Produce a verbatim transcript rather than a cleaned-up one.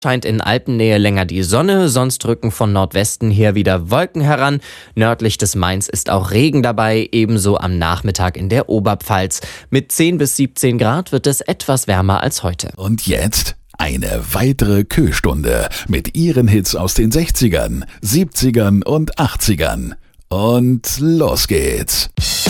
Scheint in Alpennähe länger die Sonne, sonst rücken von Nordwesten her wieder Wolken heran. Nördlich des Mains ist auch Regen dabei, ebenso am Nachmittag in der Oberpfalz. Mit zehn bis siebzehn Grad wird es etwas wärmer als heute. Und jetzt eine weitere Kö-Stunde mit ihren Hits aus den sechzigern, siebzigern und achtzigern. Und los geht's.